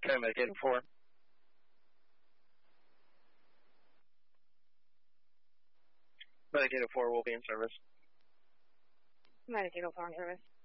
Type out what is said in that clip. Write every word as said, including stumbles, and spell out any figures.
Okay, Medic eight oh four. Medic eight oh four will be in service. Medic eight oh four in service.